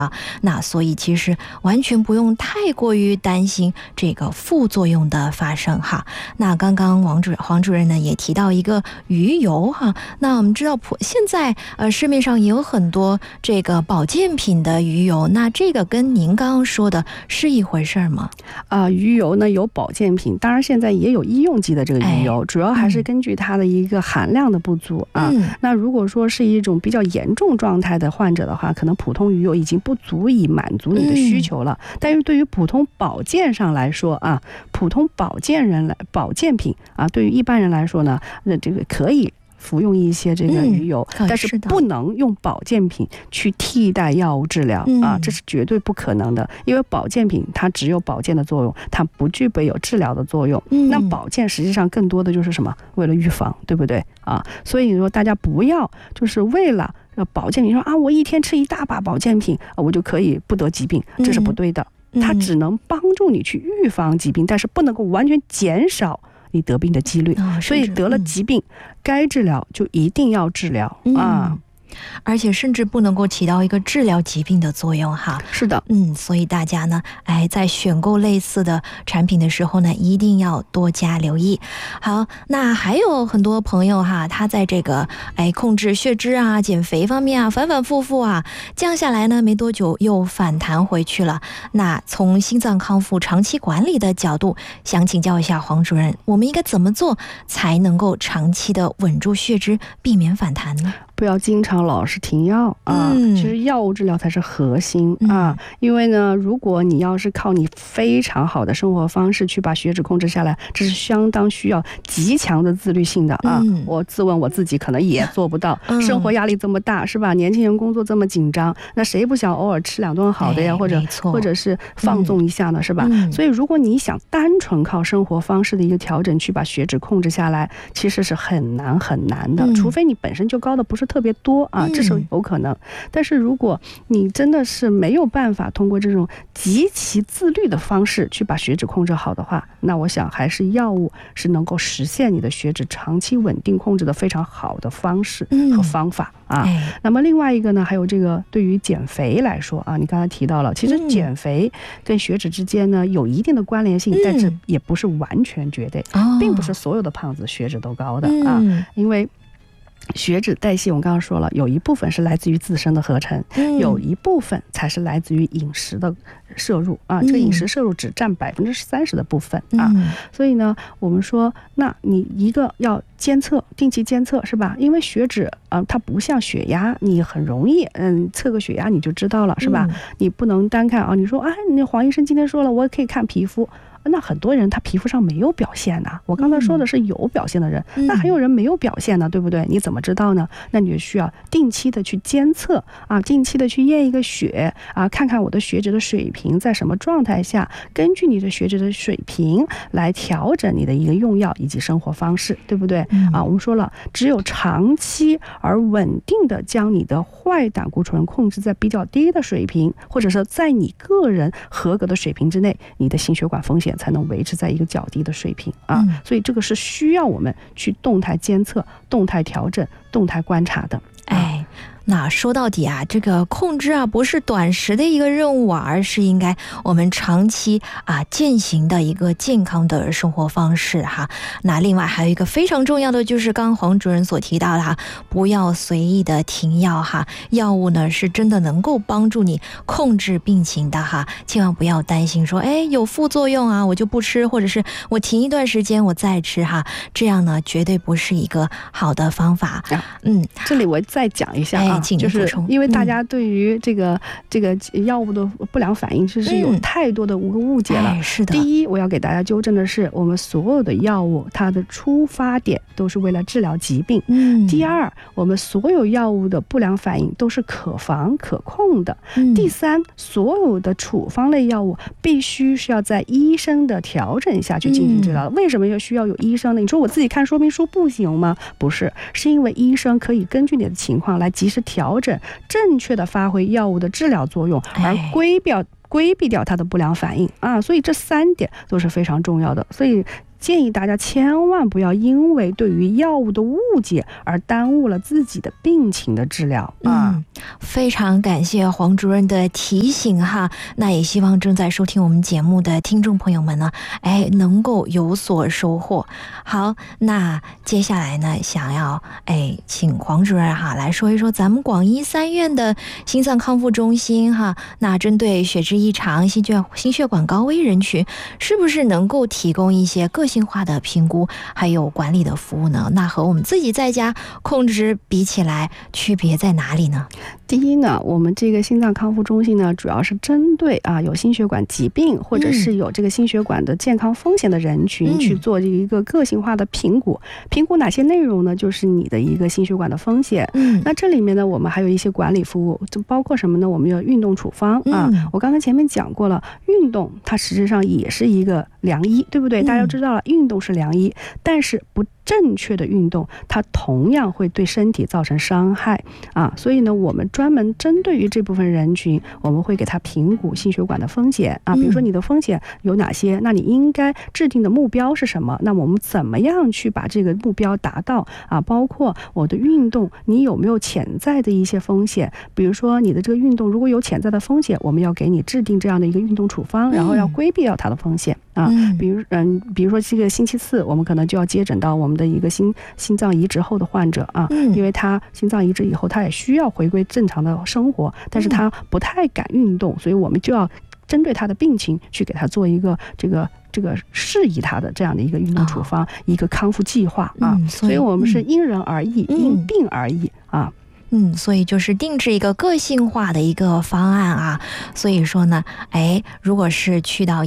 那所以其实完全不用太过于担心这个副作用的发生哈。那刚刚黄主任呢也提到一个鱼油哈，那我们知道现在市面上也有很多这个保健品的鱼油，那这个跟您刚刚说的是一回事吗？ 鱼油呢有保健品，当然现在也有医用级的这个鱼油，主要还是根据它的一个含量的不足那如果说是一种比较严重状态的患者的话，可能普通鱼油已经不足以满足你的需求了。但是对于普通保健上来说普通保健品对于一般人来说呢，这个可以服用一些这个鱼油，但是不能用保健品去替代药物治疗这是绝对不可能的。因为保健品它只有保健的作用，它不具备有治疗的作用。那保健实际上更多的就是什么？为了预防，对不对所以说大家不要就是为了保健品说我一天吃一大把保健品我就可以不得疾病，这是不对的。它只能帮助你去预防疾病，但是不能够完全减少你得病的几率。所以得了疾病该治疗就一定要治疗而且甚至不能够起到一个治疗疾病的作用哈。 是的， 所以大家呢，在选购类似的产品的时候呢，一定要多加留意。好，那还有很多朋友哈，他在这个控制血脂减肥方面反反复复降下来呢，没多久又反弹回去了。那从心脏康复长期管理的角度，想请教一下黄主任，我们应该怎么做才能够长期的稳住血脂，避免反弹呢？ 不要经常老是停药其实药物治疗才是核心因为呢，如果你要是靠你非常好的生活方式去把血脂控制下来，这是相当需要极强的自律性的我自问我自己可能也做不到生活压力这么大是吧？年轻人工作这么紧张，那谁不想偶尔吃2顿好的呀，或者是放纵一下呢，是吧？所以如果你想单纯靠生活方式的一个调整去把血脂控制下来，其实是很难很难的除非你本身就高的不是特别多这是有可能。但是如果你真的是没有办法通过这种极其自律的方式去把血脂控制好的话，那我想还是药物是能够实现你的血脂长期稳定控制的非常好的方式和方法那么另外一个呢，还有这个对于减肥来说你刚才提到了，其实减肥跟血脂之间呢有一定的关联性但是也不是完全绝对并不是所有的胖子血脂都高的因为血脂代谢我刚刚说了，有一部分是来自于自身的合成有一部分才是来自于饮食的摄入这个饮食摄入只占30%的部分所以呢我们说那你一个要监测，定期监测是吧？因为血脂它不像血压，你很容易测个血压你就知道了是吧？你不能单看你说那黄医生今天说了我可以看皮肤，那很多人他皮肤上没有表现的我刚才说的是有表现的人那还有人没有表现呢，对不对？你怎么知道呢？那你就需要定期的去监测定期的去验一个血看看我的血脂的水平在什么状态下，根据你的血脂的水平来调整你的一个用药以及生活方式，对不对我们说了，只有长期而稳定的将你的坏胆固醇控制在比较低的水平，或者是在你个人合格的水平之内，你的心血管风险才能维持在一个较低的水平所以这个是需要我们去动态监测、动态调整、动态观察的那说到底这个控制不是短时的一个任务而是应该我们长期践行的一个健康的生活方式那另外还有一个非常重要的就是刚刚黄主任所提到的不要随意的停药药物呢是真的能够帮助你控制病情的千万不要担心说有副作用我就不吃，或者是我停一段时间我再吃这样呢绝对不是一个好的方法这里我再讲一下就是因为大家对于这个药物的不良反应就是有太多的误解了是的。 第一，我要给大家纠正的是，我们所有的药物它的出发点都是为了治疗疾病第二，我们所有药物的不良反应都是可防可控的第三，所有的处方类药物必须是要在医生的调整下去进行治疗为什么需要有医生呢？你说我自己看说明书不行吗？不是，是因为医生可以根据你的情况来及时调整，正确的发挥药物的治疗作用，而规避掉它的不良反应所以这3点都是非常重要的。所以建议大家千万不要因为对于药物的误解而耽误了自己的病情的治疗非常感谢黄主任的提醒哈，那也希望正在收听我们节目的听众朋友们呢，能够有所收获。好，那接下来呢，想要请黄主任哈来说一说咱们广医三院的心脏康复中心哈，那针对血脂异常、心血管高危人群，是不是能够提供一些个性化的评估还有管理的服务呢？那和我们自己在家控制比起来，区别在哪里呢？ 第一呢，我们这个心脏康复中心呢，主要是针对有心血管疾病或者是有这个心血管的健康风险的人群去做一个个性化的评估。评估哪些内容呢？就是你的一个心血管的风险。那这里面呢，我们还有一些管理服务，就包括什么呢？我们有运动处方我刚才前面讲过了，运动它实际上也是一个良医，对不对？大家都知道了，运动是良医，但是不正确的运动，它同样会对身体造成伤害所以呢，我们专门针对于这部分人群，我们会给他评估心血管的风险比如说你的风险有哪些，那你应该制定的目标是什么？那我们怎么样去把这个目标达到包括我的运动，你有没有潜在的一些风险？比如说你的这个运动如果有潜在的风险，我们要给你制定这样的一个运动处方，然后要规避掉它的风险比如说这个星期四我们可能就要接诊到我们的一个心脏移植后的患者因为他心脏移植以后他也需要回归正常的生活，但是他不太敢运动，所以我们就要针对他的病情去给他做一个这个适宜他的这样的一个运动处方一个康复计划所以我们是因人而异因病而异所以就是定制一个个性化的一个方案所以说呢，如果是去到